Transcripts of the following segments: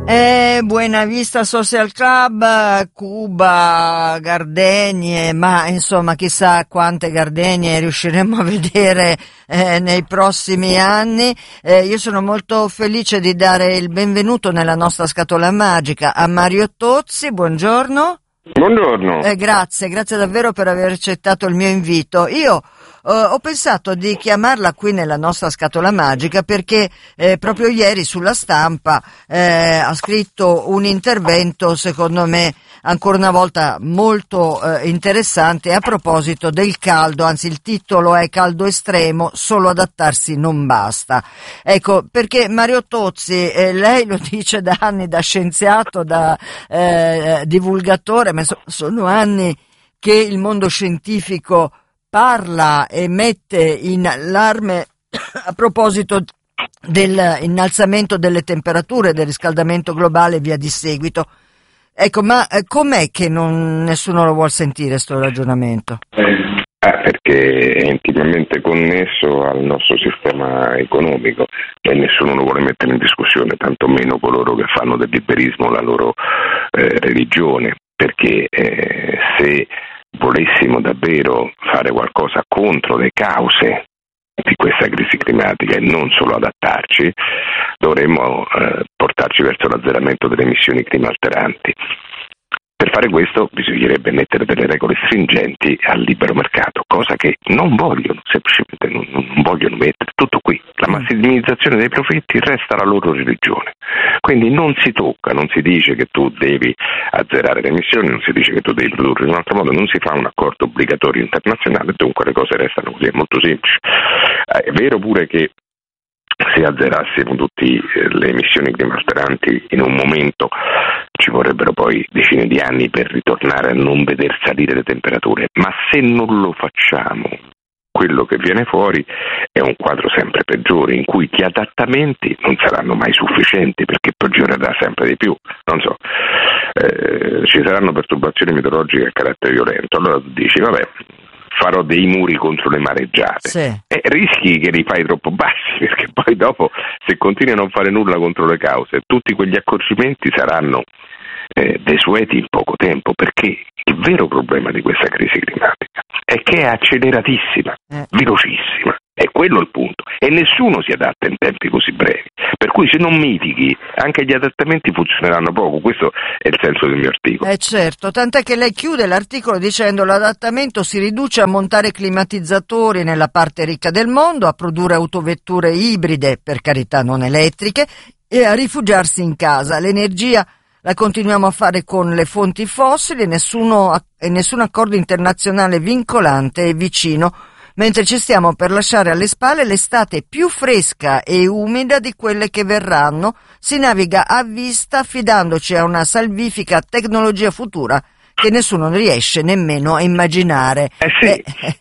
Buena Vista Social Club, Cuba, gardenie, ma insomma chissà quante gardenie riusciremo a vedere nei prossimi anni. Io sono molto felice di dare il benvenuto nella nostra scatola magica a Mario Tozzi, buongiorno. Buongiorno. Grazie davvero per aver accettato il mio invito. Io ho pensato di chiamarla qui nella nostra scatola magica perché proprio ieri sulla Stampa ha scritto un intervento secondo me ancora una volta molto interessante a proposito del caldo, anzi il titolo è Caldo estremo, solo adattarsi non basta. Ecco, perché Mario Tozzi, lei lo dice da anni, da scienziato, da divulgatore, ma sono anni che il mondo scientifico parla e mette in allarme a proposito del innalzamento delle temperature, del riscaldamento globale e via di seguito. Ecco, ma com'è che nessuno lo vuol sentire sto ragionamento? Perché è intimamente connesso al nostro sistema economico e nessuno lo vuole mettere in discussione, tantomeno coloro che fanno del liberismo la loro religione, perché se volessimo davvero fare qualcosa contro le cause di questa crisi climatica e non solo adattarci, dovremmo portarci verso l'azzeramento delle emissioni climalteranti. Per fare questo bisognerebbe mettere delle regole stringenti al libero mercato, cosa che non vogliono, semplicemente non vogliono mettere. Tutto qui, la massimizzazione dei profitti resta la loro religione. Quindi non si tocca, non si dice che tu devi azzerare le emissioni, non si dice che tu devi produrre in un altro modo, non si fa un accordo obbligatorio internazionale, dunque le cose restano così, è molto semplice. È vero pure che se azzerassimo tutte le emissioni climalteranti in un momento ci vorrebbero poi decine di anni per ritornare a non veder salire le temperature, ma se non lo facciamo quello che viene fuori è un quadro sempre peggiore in cui gli adattamenti non saranno mai sufficienti perché peggiorerà sempre di più, non so, ci saranno perturbazioni meteorologiche a carattere violento, allora tu dici vabbè, farò dei muri contro le mareggiate, sì. Rischi che li fai troppo bassi perché poi dopo se continui a non fare nulla contro le cause tutti quegli accorgimenti saranno desueti in poco tempo, perché il vero problema di questa crisi climatica è che è acceleratissima, velocissima, è quello il punto, e nessuno si adatta in tempi così brevi, per cui se non mitighi anche gli adattamenti funzioneranno poco. Questo è il senso del mio articolo. Certo, tant'è che lei chiude l'articolo dicendo l'adattamento si riduce a montare climatizzatori nella parte ricca del mondo, a produrre autovetture ibride, per carità non elettriche, e a rifugiarsi in casa. L'energia la continuiamo a fare con le fonti fossili, nessun accordo internazionale vincolante è vicino, mentre ci stiamo per lasciare alle spalle l'estate più fresca e umida di quelle che verranno. Si naviga a vista affidandoci a una salvifica tecnologia futura che nessuno riesce nemmeno a immaginare. Sì.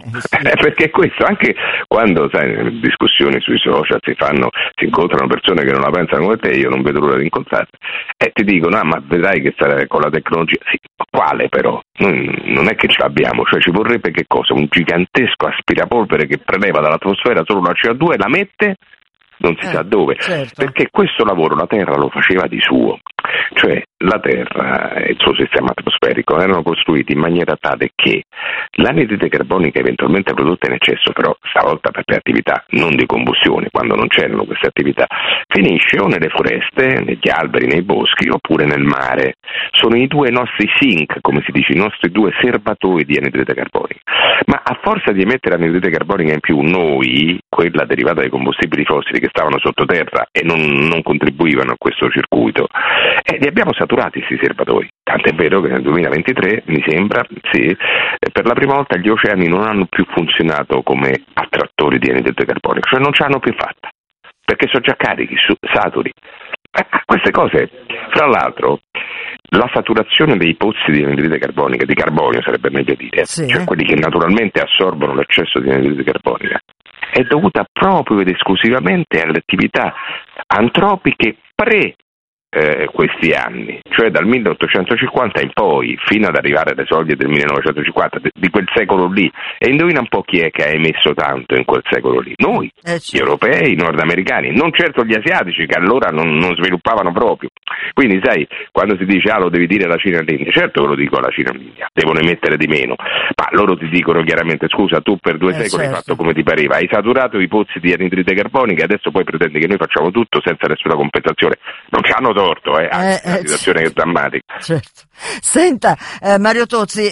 Perché questo, anche quando sai, nelle discussioni sui social si incontrano persone che non la pensano come te, io non vedo l'ora di incontrarle, e ti dicono ma vedrai che con la tecnologia, sì, quale però? Non è che ce l'abbiamo, cioè ci vorrebbe che cosa? Un gigantesco aspirapolvere che preleva dall'atmosfera solo la CO2 e la mette non si sa dove, certo. Perché questo lavoro la Terra lo faceva di suo, cioè la Terra e il suo sistema atmosferico erano costruiti in maniera tale che l'anidride carbonica eventualmente prodotta in eccesso, però stavolta per le attività non di combustione, quando non c'erano queste attività, finisce o nelle foreste, negli alberi, nei boschi, oppure nel mare. Sono i due nostri sink, come si dice, i nostri due serbatoi di anidride carbonica. Ma a forza di emettere anidride carbonica in più, noi, quella derivata dai combustibili fossili che stavano sottoterra e non contribuivano a questo circuito, li abbiamo saturati questi serbatoi. Tant'è vero che nel 2023, mi sembra, sì, per la prima volta gli oceani non hanno più funzionato come attrattori di anidride carbonica, cioè non ce l'hanno più fatta, perché sono già carichi, saturi. Queste cose, fra l'altro, la saturazione dei pozzi di anidride carbonica, di carbonio sarebbe meglio dire, sì. Cioè quelli che naturalmente assorbono l'eccesso di anidride carbonica, è dovuta proprio ed esclusivamente alle attività antropiche questi anni, cioè dal 1850 in poi, fino ad arrivare alle soglie del 1950, di quel secolo lì. E indovina un po' chi è che ha emesso tanto in quel secolo lì? Noi, gli europei, i nordamericani, non certo gli asiatici, che allora non sviluppavano proprio. Quindi sai, quando si dice lo devi dire alla Cina e all'India, certo che lo dico alla Cina e all'India, devono emettere di meno, ma loro ti dicono chiaramente: scusa, tu per 2 secoli hai fatto come ti pareva, hai saturato i pozzi di anidride carbonica, adesso poi pretendi che noi facciamo tutto senza nessuna compensazione. Non ci hanno torto, anzi, la situazione è drammatica. Certo. Senta, Mario Tozzi,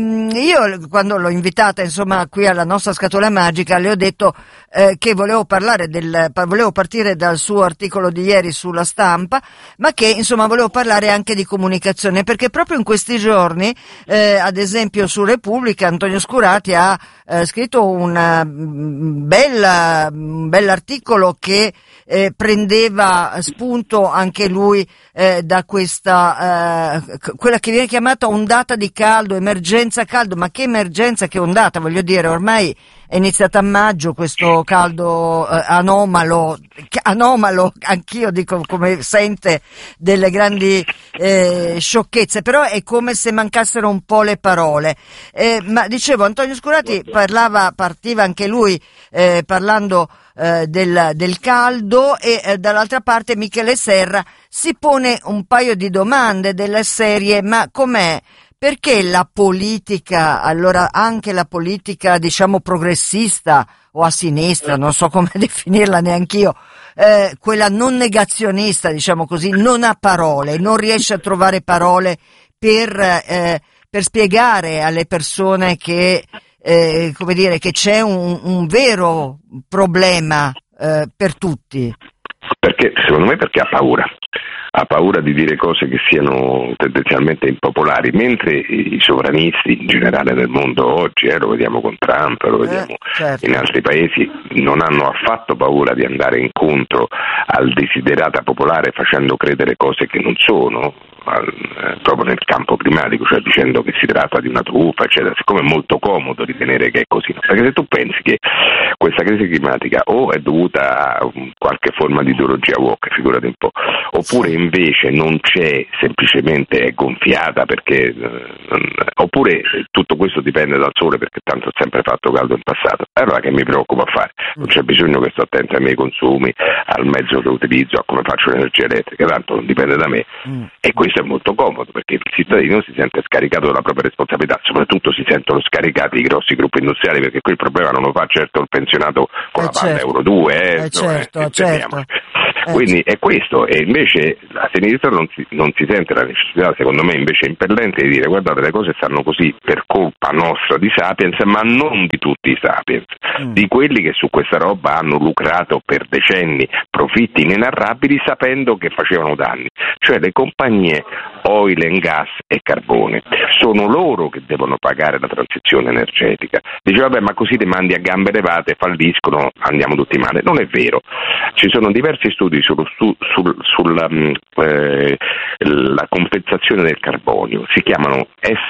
io quando l'ho invitata insomma qui alla nostra scatola magica le ho detto che volevo partire dal suo articolo di ieri sulla Stampa, ma che insomma volevo parlare anche di comunicazione, perché proprio in questi giorni ad esempio su Repubblica Antonio Scurati ha scritto un bell'articolo che prendeva spunto anche lui da questa quella che viene chiamata ondata di caldo, emergenza caldo. Ma che emergenza, che ondata, voglio dire, ormai è iniziata a maggio questo caldo anomalo, anch'io dico, come sente delle grandi sciocchezze, però è come se mancassero un po' le parole. Ma dicevo, Antonio Scurati partiva anche lui parlando del caldo, e dall'altra parte Michele Serra si pone un paio di domande della serie: ma com'è? Perché la politica, allora anche la politica diciamo progressista o a sinistra, non so come definirla neanch'io, quella non negazionista, diciamo così, non ha parole, non riesce a trovare parole per spiegare alle persone che come dire, che c'è un vero problema per tutti? Perché, secondo me, perché ha paura di dire cose che siano tendenzialmente impopolari, mentre i sovranisti in generale nel mondo oggi, lo vediamo con Trump, lo vediamo certo, in altri paesi, non hanno affatto paura di andare incontro al desiderata popolare facendo credere cose che non sono, proprio nel campo climatico, cioè dicendo che si tratta di una truffa, eccetera. Siccome è molto comodo ritenere che è così, perché se tu pensi che questa crisi climatica o è dovuta a qualche forma di ideologia woke, figurati un po', oppure invece non c'è, semplicemente è gonfiata perché oppure tutto questo dipende dal sole perché tanto ho sempre fatto caldo in passato, allora che mi preoccupa a fare? Non c'è bisogno che sto attento ai miei consumi, al mezzo che utilizzo, a come faccio l'energia elettrica, tanto non dipende da me. E questo è molto comodo perché il cittadino si sente scaricato della propria responsabilità, soprattutto si sentono scaricati i grossi gruppi industriali, perché qui il problema non lo fa certo il pensionato con la banda Euro 2, certo. Quindi è questo, e invece la sinistra non si sente la necessità, secondo me invece impellente, di dire: guardate, le cose stanno così per colpa nostra di Sapiens, ma non di tutti i Sapiens, di quelli che su questa roba hanno lucrato per decenni profitti inenarrabili sapendo che facevano danni, cioè le compagnie oil and gas e carbone. Sono loro che devono pagare la transizione energetica. Dice: vabbè, ma così le mandi a gambe levate, falliscono, andiamo tutti male. Non è vero. Ci sono diversi studi sulla compensazione del carbonio, si chiamano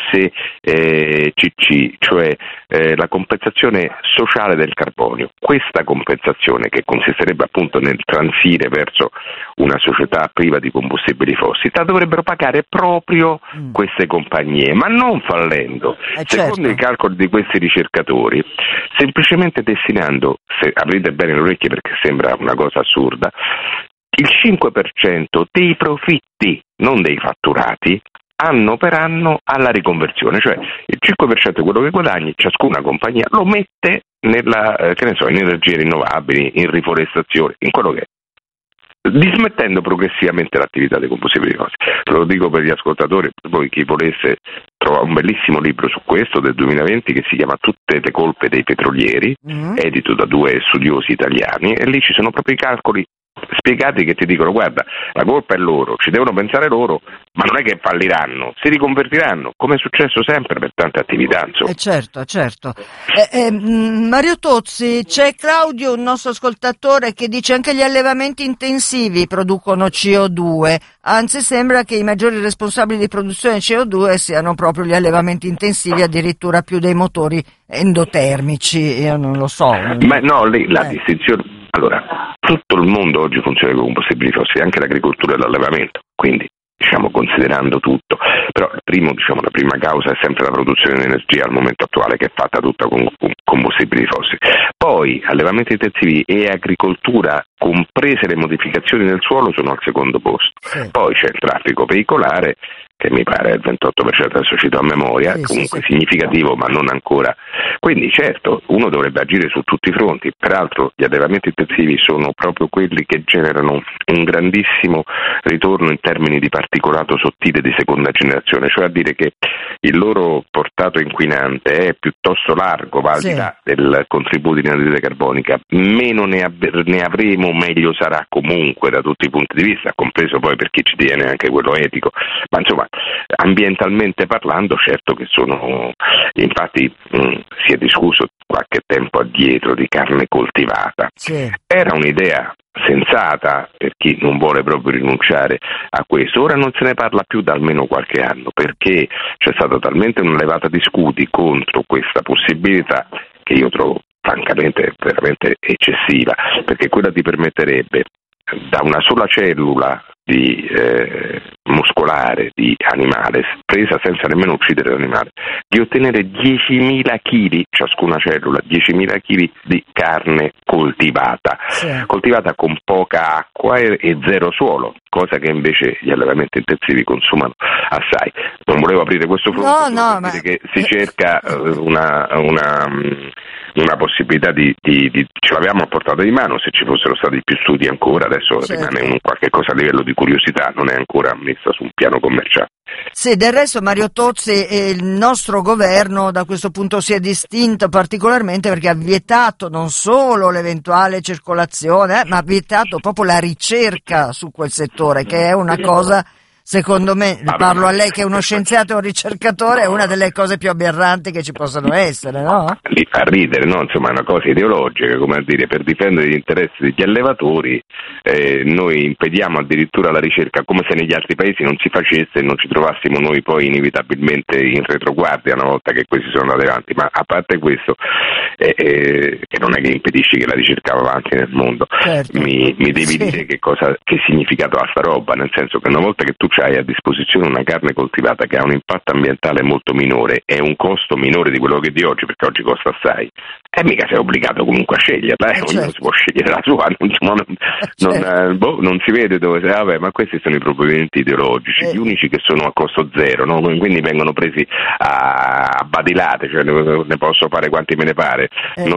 SCC, cioè la compensazione sociale del carbonio. Questa compensazione, che consisterebbe appunto nel transire verso una società priva di combustibili fossili, la dovrebbero pagare proprio queste compagnie, ma non fallendo. Secondo i calcoli di questi ricercatori, semplicemente destinando, se aprite bene le orecchie perché sembra una cosa assurda, il 5% dei profitti, non dei fatturati, anno per anno alla riconversione, cioè il 5% di quello che guadagni ciascuna compagnia lo mette nella, in energie rinnovabili, in riforestazione, in quello che è, dismettendo progressivamente l'attività dei combustibili fossili. Lo dico per gli ascoltatori, poi chi volesse trova un bellissimo libro su questo del 2020 che si chiama Tutte le colpe dei petrolieri, edito da 2 studiosi italiani, e lì ci sono proprio i calcoli spiegati che ti dicono: guarda, la colpa è loro, ci devono pensare loro, ma non è che falliranno, si riconvertiranno, come è successo sempre per tante attività, insomma. Certo. Mario Tozzi, c'è Claudio, un nostro ascoltatore, che dice: anche gli allevamenti intensivi producono CO2, anzi sembra che i maggiori responsabili di produzione di CO2 siano proprio gli allevamenti intensivi, addirittura più dei motori endotermici. Io non lo so. Ma no, la distinzione. Allora, tutto il mondo oggi funziona con combustibili fossili, anche l'agricoltura e l'allevamento. quindi diciamo considerando tutto, però la prima causa è sempre la produzione di energia al momento attuale, che è fatta tutta con combustibili fossili. Poi allevamenti intensivi e agricoltura, comprese le modificazioni del suolo, sono al secondo posto. Sì. Poi c'è il traffico veicolare, che mi pare è il 28%, adesso cito a memoria, comunque significativo ma non ancora. Quindi certo, uno dovrebbe agire su tutti i fronti, peraltro gli allevamenti intensivi sono proprio quelli che generano un grandissimo ritorno in termini di particolato sottile di seconda generazione, cioè a dire che il loro portato inquinante è piuttosto largo, va al di là del contributo di anidride carbonica, meno ne avremo, meglio sarà comunque da tutti i punti di vista, compreso poi per chi ci tiene anche quello etico, ma insomma ambientalmente parlando certo che sono, infatti si è discusso qualche tempo addietro di carne coltivata, era un'idea sensata per chi non vuole proprio rinunciare a questo. Ora non se ne parla più da almeno qualche anno, perché c'è stata talmente una levata di scudi contro questa possibilità che io trovo francamente veramente eccessiva, perché quella ti permetterebbe da una sola cellula muscolare di animale, presa senza nemmeno uccidere l'animale, di ottenere 10.000 kg ciascuna cellula, 10.000 kg di carne coltivata, coltivata con poca acqua e zero suolo, cosa che invece gli allevamenti intensivi consumano assai. Non volevo aprire questo fronte, dire che si cerca una possibilità ce l'abbiamo a portata di mano, se ci fossero stati più studi ancora, adesso rimane qualche cosa a livello di curiosità, non è ancora messa su un piano commerciale. Sì, del resto Mario Tozzi, il nostro governo da questo punto si è distinto particolarmente perché ha vietato non solo l'eventuale circolazione, ma ha vietato proprio la ricerca su quel settore, che è una cosa, secondo me, parlo a lei che è uno scienziato e un ricercatore, è una delle cose più aberranti che ci possano essere, no? Li fa ridere, no? Insomma è una cosa ideologica, come a dire, per difendere gli interessi degli allevatori noi impediamo addirittura la ricerca, come se negli altri paesi non si facesse e non ci trovassimo noi poi inevitabilmente in retroguardia una volta che questi sono andati avanti. Ma a parte questo, che non è che impedisci che la ricerca va avanti nel mondo, mi devi dire che significato ha sta roba, nel senso che una volta che tu hai a disposizione una carne coltivata che ha un impatto ambientale molto minore e un costo minore di quello che di oggi, perché oggi costa assai, e mica sei obbligato comunque a sceglierla, ognuno si può scegliere la sua, non si vede dove sei, vabbè, ma questi sono i provvedimenti ideologici, gli unici che sono a costo zero, no? Quindi vengono presi a badilate, cioè ne posso fare quanti me ne pare,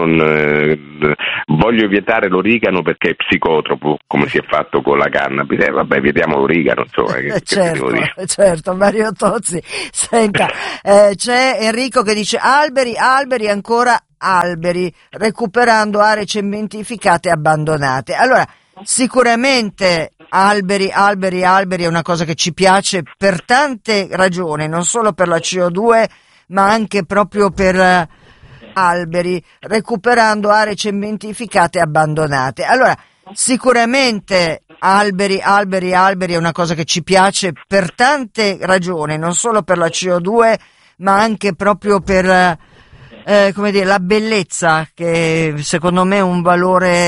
voglio vietare l'origano perché è psicotropo, come si è fatto con la cannabis, vabbè, vietiamo l'origano, insomma. Certo, Mario Tozzi. Senta, c'è Enrico che dice alberi, ancora alberi, recuperando aree cementificate e abbandonate. Allora, sicuramente alberi è una cosa che ci piace per tante ragioni, non solo per la CO2, ma anche proprio per alberi, recuperando aree cementificate e abbandonate. Allora, sicuramente alberi è una cosa che ci piace per tante ragioni, non solo per la CO2, ma anche proprio per la bellezza, che secondo me è un valore